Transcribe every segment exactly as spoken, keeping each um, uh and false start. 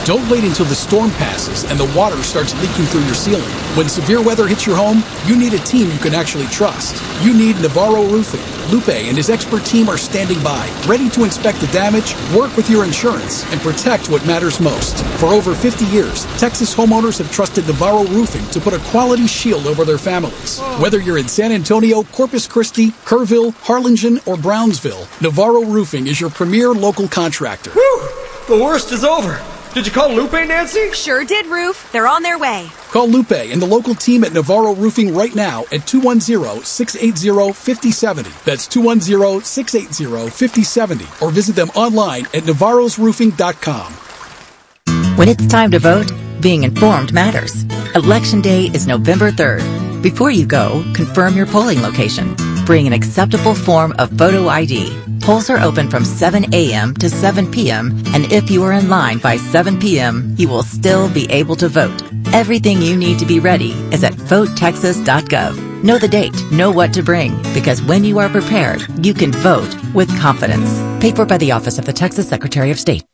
Don't wait until the storm passes and the water starts leaking through your ceiling. When severe weather hits your home, you need a team you can actually trust. You need Navarro Roofing. Lupe and his expert team are standing by, ready to inspect the damage, work with your insurance, and protect what matters most. For over fifty years, Texas homeowners have trusted Navarro Roofing to put a quality shield over their families. Whether you're in San Antonio, Corpus Christi, Kerrville, Harlingen, or Brownsville, Navarro Roofing is your premier local contractor. Whew! The worst is over. Did you call Lupe, Nancy? Sure did, Roof. They're on their way. Call Lupe and the local team at Navarro Roofing right now at two one zero, six eight zero, five zero seven zero. That's two one zero, six eight zero, five zero seven zero. Or visit them online at navarros roofing dot com. When it's time to vote, being informed matters. Election Day is November third. Before you go, confirm your polling location. Bring an acceptable form of photo I D. Polls are open from seven a.m. to seven p.m. and if you are in line by seven p.m., you will still be able to vote. Everything you need to be ready is at vote texas dot gov. Know the date, know what to bring, because when you are prepared, you can vote with confidence. Paid for by the Office of the Texas Secretary of State.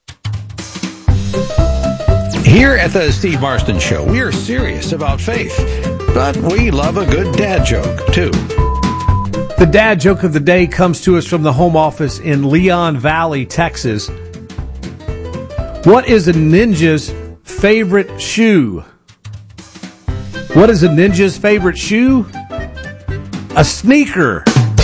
Here at the Steve Marston Show, we are serious about faith, but we love a good dad joke, too. The dad joke of the day comes to us from the home office in Leon Valley, Texas. What is a ninja's favorite shoe? What is a ninja's favorite shoe? A sneaker.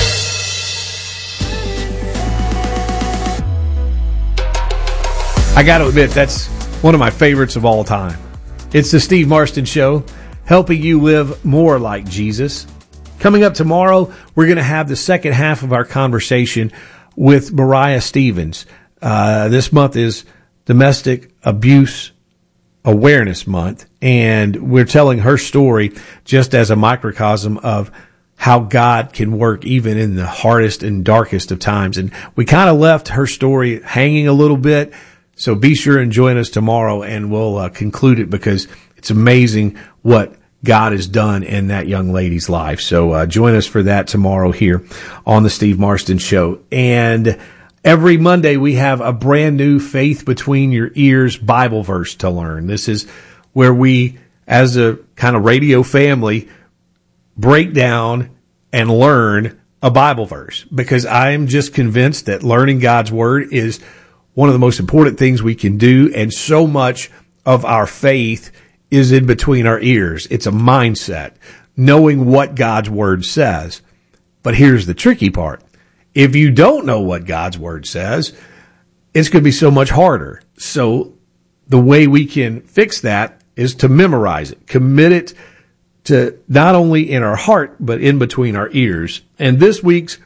I got to admit, that's one of my favorites of all time. It's the Steve Marston Show, helping you live more like Jesus. Coming up tomorrow, we're going to have the second half of our conversation with Mariah Stevens. Uh, this month is Domestic Abuse Awareness Month, and we're telling her story just as a microcosm of how God can work even in the hardest and darkest of times. And we kind of left her story hanging a little bit, so be sure and join us tomorrow, and we'll uh, conclude it because it's amazing what God has done in that young lady's life. So uh, join us for that tomorrow here on the Steve Marston Show. And every Monday we have a brand new Faith Between Your Ears Bible verse to learn. This is where we, as a kind of radio family, break down and learn a Bible verse, because I'm just convinced that learning God's Word is one of the most important things we can do, and so much of our faith is in between our ears. It's a mindset, knowing what God's Word says. But here's the tricky part. If you don't know what God's Word says, it's going to be so much harder. So the way we can fix that is to memorize it, commit it to not only in our heart, but in between our ears. And this week's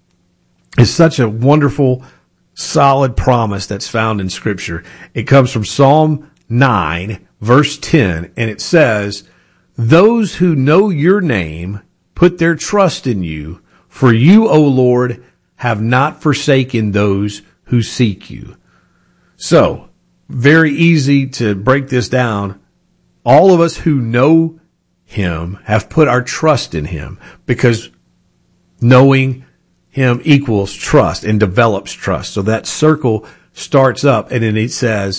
is such a wonderful, solid promise that's found in Scripture. It comes from Psalm nine, verse ten, and it says, "Those who know your name put their trust in you, for you, O Lord, have not forsaken those who seek you." So, very easy to break this down. All of us who know him have put our trust in him, because knowing him equals trust and develops trust. So that circle starts up, and then it says,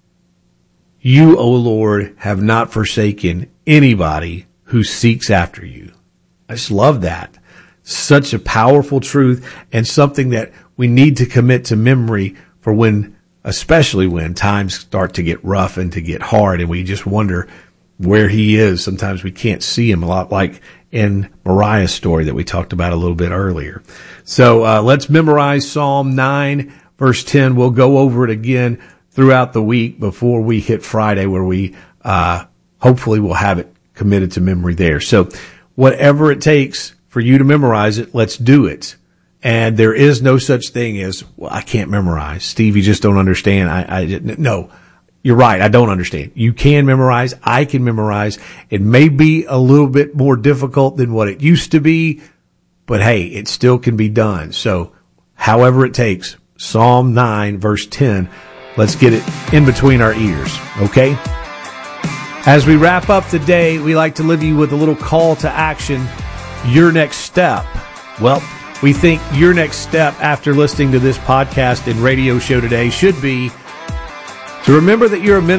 "You, O Lord, have not forsaken anybody who seeks after you." I just love that. Such a powerful truth, and something that we need to commit to memory for when, especially when times start to get rough and to get hard, and we just wonder where he is. Sometimes we can't see him, a lot like in Mariah's story that we talked about a little bit earlier. So uh, let's memorize Psalm nine, verse ten. We'll go over it again throughout the week before we hit Friday, where we uh hopefully will have it committed to memory there. So whatever it takes for you to memorize it, let's do it. And there is no such thing as, well, I can't memorize. Steve, you just don't understand. I, I no, you're right. I don't understand. You can memorize. I can memorize. It may be a little bit more difficult than what it used to be, but hey, it still can be done. So however it takes, Psalm nine, verse ten, let's get it in between our ears, okay? As we wrap up the day, we like to leave you with a little call to action. Your next step. Well, we think your next step after listening to this podcast and radio show today should be to remember that you're a minister